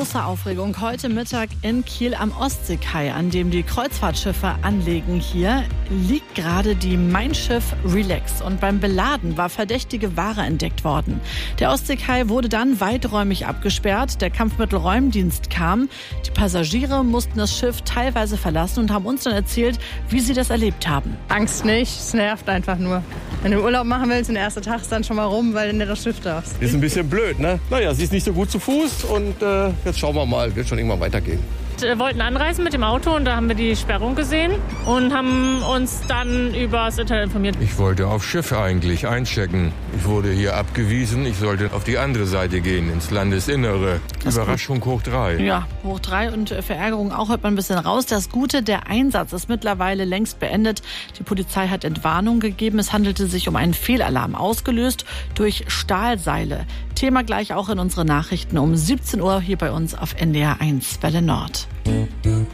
Große Aufregung heute Mittag in Kiel am Ostseekai, an dem die Kreuzfahrtschiffe anlegen. Hier liegt gerade die Mein Schiff Relax und beim Beladen war verdächtige Ware entdeckt worden. Der Ostseekai wurde dann weiträumig abgesperrt. Der Kampfmittelräumdienst kam. Die Passagiere mussten das Schiff teilweise verlassen und haben uns dann erzählt, wie sie das erlebt haben. Angst nicht, es nervt einfach nur. Wenn du Urlaub machen willst, der erste Tag ist dann schon mal rum, weil du nicht das Schiff darfst. Ist ein bisschen blöd, ne? Naja, sie ist nicht so gut zu Fuß und jetzt schauen wir mal, wird schon irgendwann weitergehen. Wir wollten anreisen mit dem Auto und da haben wir die Sperrung gesehen und haben uns dann über das Internet informiert. Ich wollte auf Schiff eigentlich einchecken. Ich wurde hier abgewiesen, ich sollte auf die andere Seite gehen, ins Landesinnere. Überraschung hoch 3. Ja, hoch 3 und Verärgerung auch, hört man ein bisschen raus. Das Gute, der Einsatz ist mittlerweile längst beendet. Die Polizei hat Entwarnung gegeben. Es handelte sich um einen Fehlalarm, ausgelöst durch Stahlseile. Thema gleich auch in unseren Nachrichten um 17 Uhr hier bei uns auf NDR 1 Welle Nord.